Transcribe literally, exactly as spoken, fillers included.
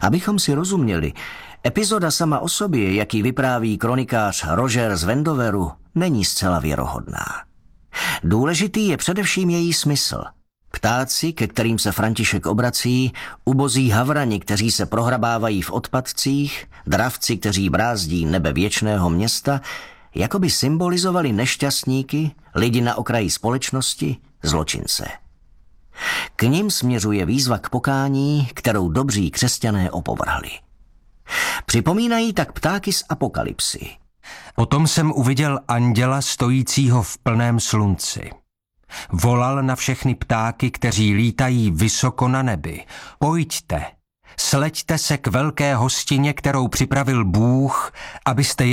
Abychom si rozuměli, epizoda sama o sobě, jak ji vypráví kronikář Roger z Wendoveru, není zcela věrohodná. Důležitý je především její smysl. Ptáci, ke kterým se František obrací, ubozí havrani, kteří se prohrabávají v odpadcích, dravci, kteří brázdí nebe věčného města, jakoby symbolizovali nešťastníky, lidi na okraji společnosti, zločince. K nim směřuje výzva k pokání, kterou dobří křesťané opovrhli. Připomínají tak ptáky z Apokalypsy. Potom jsem uviděl anděla stojícího v plném slunci. Volal na všechny ptáky, kteří lítají vysoko na nebi. Pojďte, sleďte se k velké hostině, kterou připravil Bůh, abyste